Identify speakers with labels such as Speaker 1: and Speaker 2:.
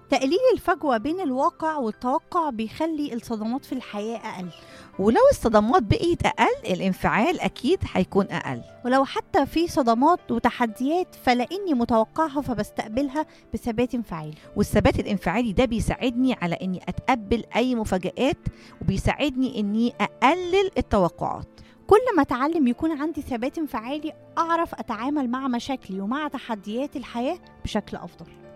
Speaker 1: تقليل الفجوة بين الواقع والتوقع بيخلي الصدمات في الحياة أقل.
Speaker 2: ولو الصدمات بقيت أقل الانفعال أكيد هيكون أقل.
Speaker 1: ولو حتى في صدمات وتحديات فلأني متوقعها فبستقبلها بثبات انفعالي.
Speaker 2: والثبات الانفعالي ده بيساعدني على إني أتقبل أي مفاجآت، وبيساعدني إني أقلل التوقعات.
Speaker 1: كل ما أتعلم يكون عندي ثبات انفعالي أعرف أتعامل مع مشاكلي ومع تحديات الحياة بشكل أفضل.